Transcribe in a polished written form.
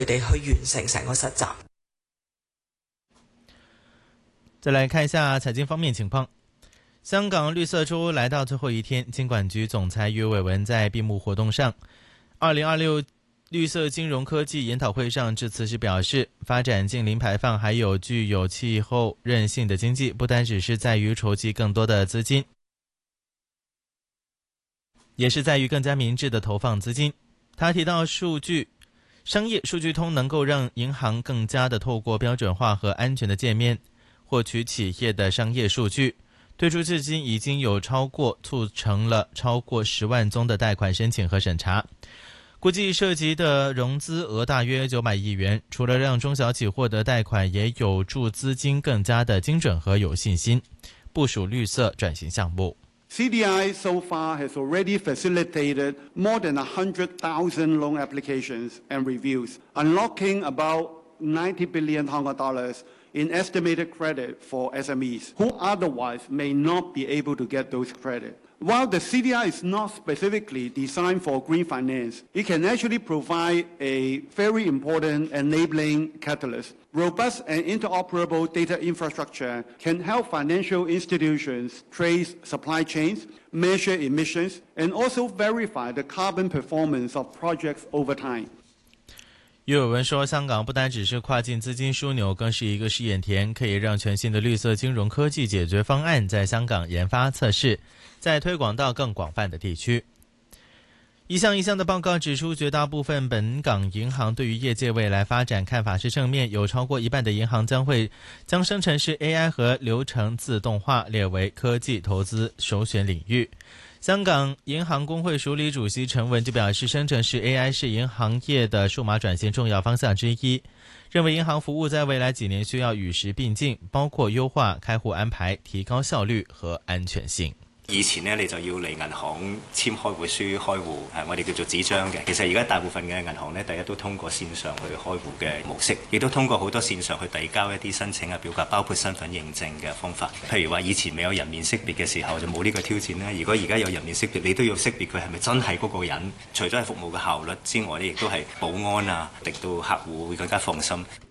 佢哋去完成成個實習。 再来看一下财经方面情况。香港绿色周来到最后一天，金管局总裁余伟文在闭幕活动上2026绿色金融科技研讨会上致辞时表示，发展净零排放还有具有气候韧性的经济，不单只是在于筹集更多的资金，也是在于更加明智的投放资金。他提到商业数据通能够让银行更加的透过标准化和安全的界面获取企业的商业数据，推出至今已经有促成了超过10万宗的贷款申请和审查，估计涉及的融资额大约900亿元。除了让中小企获得贷款，也有助资金更加的精准和有信心部署绿色转型项目。 CDI so far has already facilitated more than 100,000 loan applications and reviews, unlocking about 90 billion Hong Kong dollars in estimated credit for SMEs, who otherwise may not be able to get those credit. While the CDI is not specifically designed for green finance, it can actually provide a very important enabling catalyst. Robust and interoperable data infrastructure can help financial institutions trace supply chains, measure emissions, and also verify the carbon performance of projects over time. 余伟文说，香港不单只是跨境资金枢纽，更是一个试验田，可以让全新的绿色金融科技解决方案在香港研发测试，再推广到更广泛的地区。一项一项的报告指出，绝大部分本港银行对于业界未来发展看法是正面，有超过一半的银行将生成式 AI 和流程自动化列为科技投资首选领域。香港银行工会署理主席陈文就表示，生成式 AI 是银行业的数码转型重要方向之一，认为银行服务在未来几年需要与时并进，包括优化开户安排，提高效率和安全性。 以前呢，你就要嚟銀行簽開戶書開戶，我哋叫做紙張嘅。其實而家大部分嘅銀行呢，第一都通過線上去開戶嘅模式，亦都通過好多線上去遞交一啲申請嘅表格，包括身份認證嘅方法。譬如話以前未有人面識別嘅時候就冇呢個挑戰啦。如果而家有人面識別，你都要識別佢係咪真係嗰個人。除咗係服務嘅效率之外呢，亦都係保安啊，令到客戶會更加放心。